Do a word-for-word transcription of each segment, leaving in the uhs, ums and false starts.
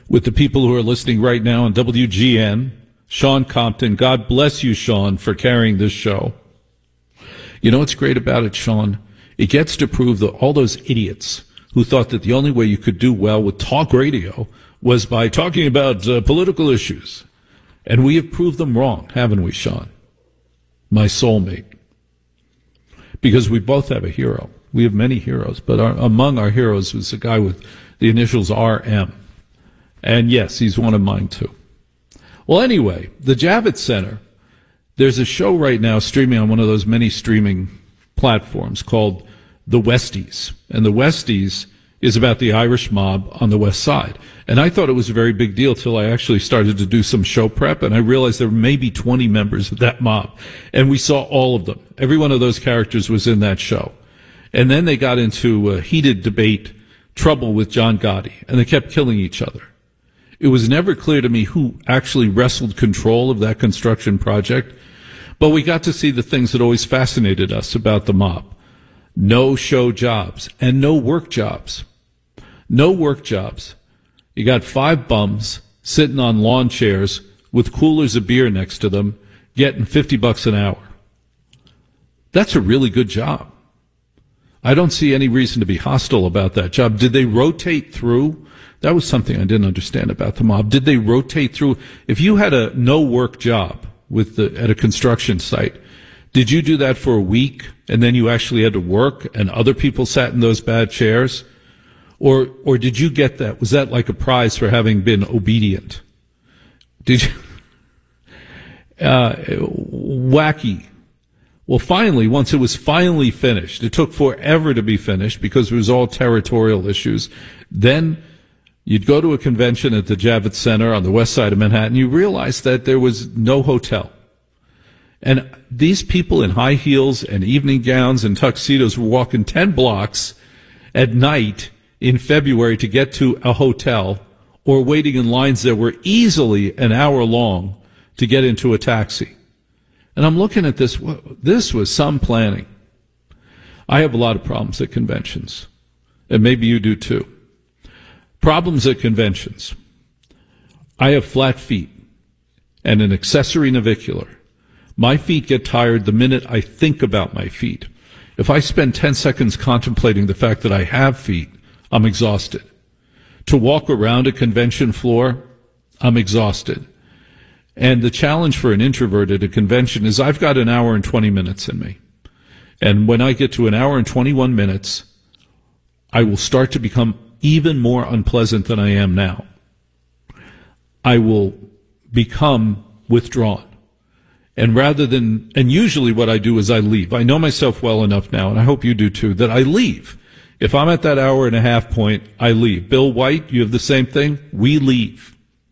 with the people who are listening right now on W G N. Sean Compton, God bless you, Sean, for carrying this show. You know what's great about it, Sean? It gets to prove that all those idiots who thought that the only way you could do well with talk radio was by talking about uh, political issues. And we have proved them wrong, haven't we, Sean? My soulmate. Because we both have a hero. We have many heroes, but our, among our heroes was a guy with the initials R M. And yes, he's one of mine too. Well, anyway, the Javits Center, there's a show right now streaming on one of those many streaming platforms called The Westies. And The Westies is about the Irish mob on the West Side. And I thought it was a very big deal till I actually started to do some show prep, and I realized there were maybe twenty members of that mob. And we saw all of them. Every one of those characters was in that show. And then they got into a heated debate, trouble with John Gotti, and they kept killing each other. It was never clear to me who actually wrestled control of that construction project, but we got to see the things that always fascinated us about the mob. No show jobs and no work jobs. No work jobs. You got five bums sitting on lawn chairs with coolers of beer next to them, getting fifty bucks an hour. That's a really good job. I don't see any reason to be hostile about that job. Did they rotate through? That was something I didn't understand about the mob. Did they rotate through? If you had a no-work job with the, at a construction site, did you do that for a week and then you actually had to work and other people sat in those bad chairs? Or or did you get that? Was that like a prize for having been obedient? Did you? Uh, wacky. Well, finally, once it was finally finished, it took forever to be finished because it was all territorial issues. Then you'd go to a convention at the Javits Center on the west side of Manhattan. You realized that there was no hotel. And these people in high heels and evening gowns and tuxedos were walking ten blocks at night in February to get to a hotel or waiting in lines that were easily an hour long to get into a taxi. And I'm looking at this. This was some planning. I have a lot of problems at conventions, and maybe you do too. Problems at conventions. I have flat feet and an accessory navicular. My feet get tired the minute I think about my feet. If I spend ten seconds contemplating the fact that I have feet, I'm exhausted. To walk around a convention floor, I'm exhausted. And the challenge for an introvert at a convention is I've got an hour and twenty minutes in me. And when I get to an hour and twenty-one minutes, I will start to become even more unpleasant than I am now. I will become withdrawn. And rather than, and usually what I do is I leave. I know myself well enough now, and I hope you do too, that I leave. If I'm at that hour and a half point, I leave. Bill White, you have the same thing? We leave.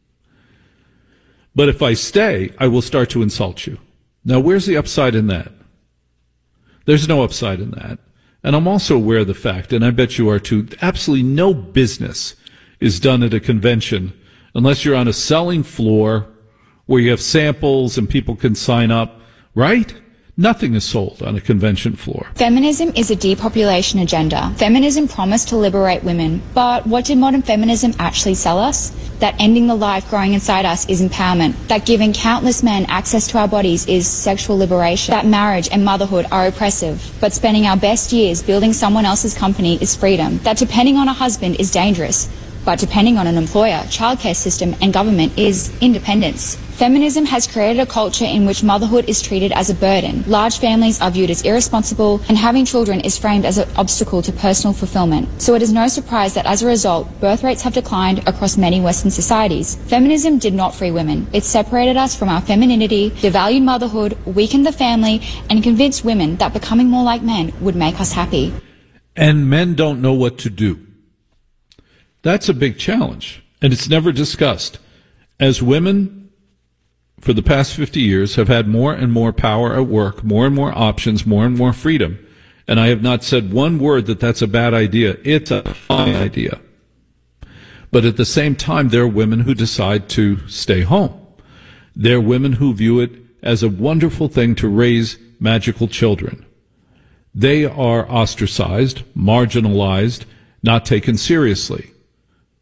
But if I stay, I will start to insult you. Now, where's the upside in that? There's no upside in that. And I'm also aware of the fact, and I bet you are too, absolutely no business is done at a convention unless you're on a selling floor where you have samples and people can sign up, right? Nothing is sold on a convention floor. Feminism is a depopulation agenda. Feminism promised to liberate women, but what did modern feminism actually sell us? That ending the life growing inside us is empowerment. That giving countless men access to our bodies is sexual liberation. That marriage and motherhood are oppressive, but spending our best years building someone else's company is freedom. That depending on a husband is dangerous, but depending on an employer, childcare system and government is independence. Feminism has created a culture in which motherhood is treated as a burden. Large families are viewed as irresponsible, and having children is framed as an obstacle to personal fulfillment. So it is no surprise that as a result, birth rates have declined across many Western societies. Feminism did not free women. It separated us from our femininity, devalued motherhood, weakened the family, and convinced women that becoming more like men would make us happy. And men don't know what to do. That's a big challenge, and it's never discussed. As women, for the past fifty years, have had more and more power at work, more and more options, more and more freedom. And I have not said one word that that's a bad idea. It's a fine idea. But at the same time, there are women who decide to stay home. There are women who view it as a wonderful thing to raise magical children. They are ostracized, marginalized, not taken seriously.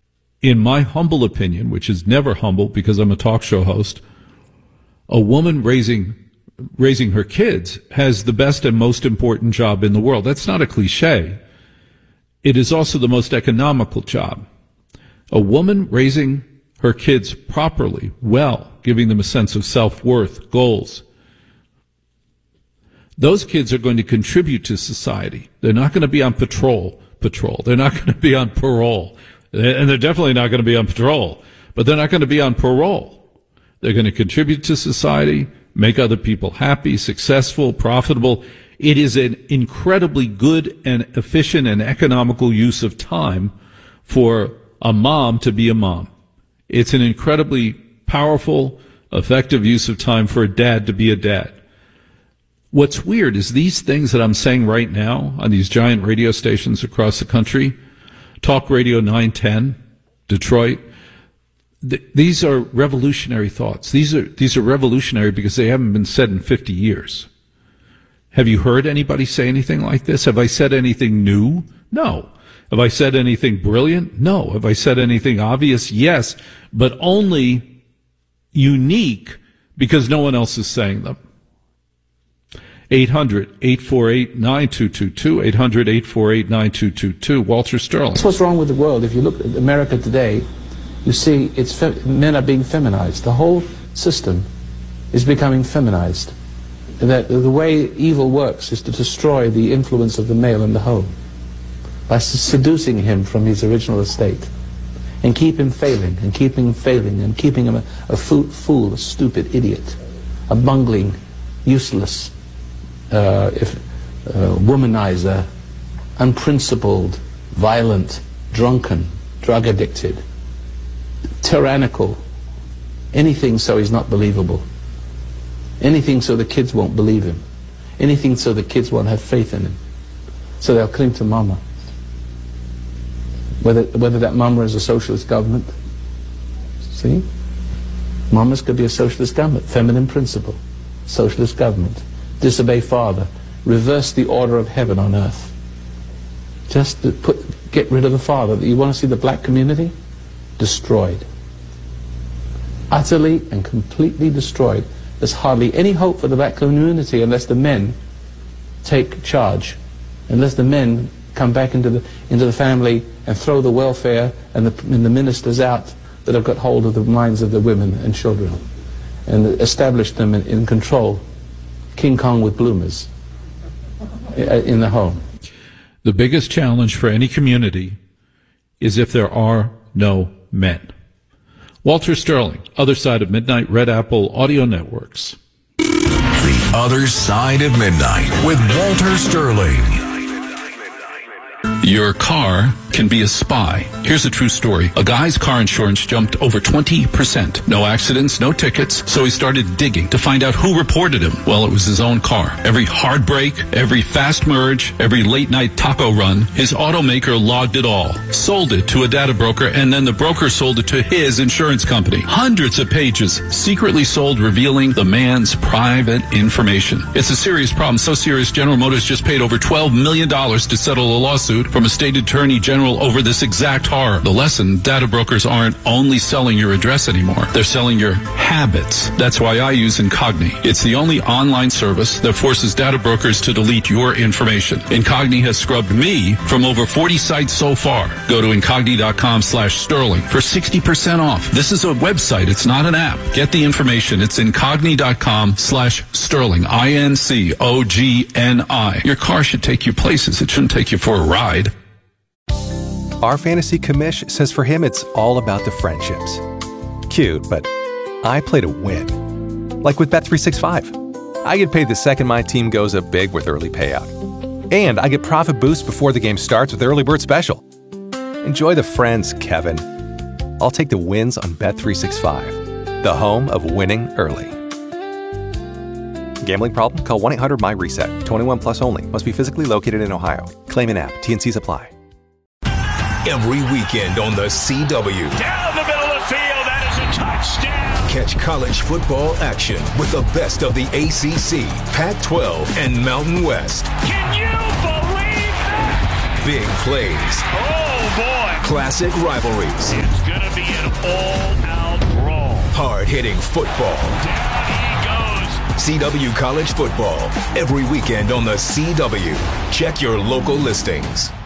in my humble opinion, which is never humble because I'm a talk show host, a woman raising raising her kids has the best and most important job in the world. That's not a cliche. It is also the most economical job. A woman raising her kids properly, well, giving them a sense of self-worth, goals. Those kids are going to contribute to society. They're not going to be on patrol, patrol. They're not going to be on parole. And they're definitely not going to be on patrol. But they're not going to be on parole. They're going to contribute to society, make other people happy, successful, profitable. It is an incredibly good and efficient and economical use of time for a mom to be a mom. It's an incredibly powerful, effective use of time for a dad to be a dad. What's weird is these things that I'm saying right now on these giant radio stations across the country, Talk Radio nine ten, Detroit, th- these are revolutionary thoughts. These are, these are revolutionary because they haven't been said in fifty years. Have you heard anybody say anything like this? Have I said anything new? No. Have I said anything brilliant? No. Have I said anything obvious? Yes, but only unique because no one else is saying them. eight hundred, eight four eight, nine two two two, eight hundred, eight four eight, nine two two two. Walter Sterling. That's what's wrong with the world. If you look at America today, you see it's fe- men are being feminized. The whole system is becoming feminized. That the way evil works is to destroy the influence of the male in the home by seducing him from his original estate and keep him failing and keeping him failing and keeping him a, a fool, fool, a stupid idiot, a bungling, useless, uh, if, uh, womanizer, unprincipled, violent, drunken, drug addicted, tyrannical, anything so he's not believable. Anything so the kids won't believe him. Anything so the kids won't have faith in him. So they'll cling to mama. Whether, whether that mama is a socialist government. See? Mamas could be a socialist government. Feminine principle. Socialist government. Disobey father. Reverse the order of heaven on earth. Just to put, get rid of the father. You want to see the black community? Destroyed. Utterly and completely destroyed. There's hardly any hope for the black community unless the men take charge, unless the men come back into the into the family and throw the welfare and the, and the ministers out that have got hold of the minds of the women and children and establish them in, in control, King Kong with bloomers in the home. The biggest challenge for any community is if there are no men. Walter Sterling, Other Side of Midnight, Red Apple Audio Networks. The Other Side of Midnight with Walter Sterling. Your car can be a spy. Here's a true story. A guy's car insurance jumped over twenty percent. No accidents, no tickets, so he started digging to find out who reported him. Well, it was his own car. Every hard brake, every fast merge, every late night taco run, his automaker logged it all, sold it to a data broker, and then the broker sold it to his insurance company. Hundreds of pages secretly sold revealing the man's private information. It's a serious problem, so serious General Motors just paid over twelve million dollars to settle a lawsuit from a state attorney general over this exact horror. The lesson, data brokers aren't only selling your address anymore. They're selling your habits. That's why I use Incogni. It's the only online service that forces data brokers to delete your information. Incogni has scrubbed me from over forty sites so far. Go to Incogni.com slash Sterling for sixty percent off. This is a website. It's not an app. Get the information. It's Incogni.com slash Sterling. I N C O G N I. Your car should take you places. It shouldn't take you for a ride. Our fantasy commish says for him it's all about the friendships. Cute, but I play to win. Like with Bet three sixty-five. I get paid the second my team goes up big with early payout. And I get profit boost before the game starts with Early Bird Special. Enjoy the friends, Kevin. I'll take the wins on Bet three sixty-five, the home of winning early. Gambling problem? Call one eight hundred M Y reset. twenty-one plus only. Must be physically located in Ohio. Claim in app. T and Cs apply. Every weekend on the C W. Down the middle of the field, that is a touchdown. Catch college football action with the best of the A C C, Pac twelve, and Mountain West. Can you believe that? Big plays. Oh, boy. Classic rivalries. It's going to be an all-out brawl. Hard-hitting football. Down he goes. C W College Football. Every weekend on the C W. Check your local listings.